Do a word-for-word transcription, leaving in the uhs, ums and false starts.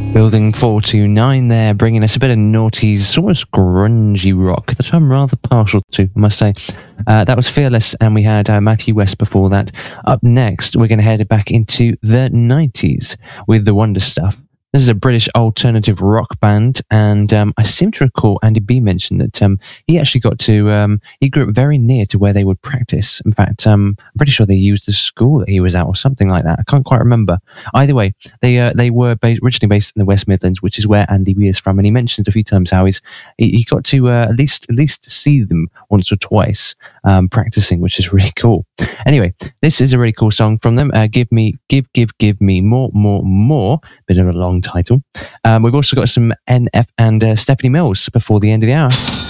Building four two nine there, bringing us a bit of noughties, almost grungy rock that I'm rather partial to, I must say. Uh, that was Fearless, and we had uh, Matthew West before that. Up next, we're going to head back into the nineties with the Wonder Stuff. This is a British alternative rock band, and um, I seem to recall Andy B mentioned that um, he actually got to, um, he grew up very near to where they would practice. In fact, um, I'm pretty sure they used the school that he was at or something like that. I can't quite remember. Either way, they uh, they were ba- originally based in the West Midlands, which is where Andy B is from, and he mentioned a few times how he's, he, he got to uh, at least at least see them once or twice um, practicing, which is really cool. Anyway, this is a really cool song from them. Uh, give me, give, give, give me more, more, more. Bit of a long title. Um, we've also got some N F and uh, Stephanie Mills before the end of the hour.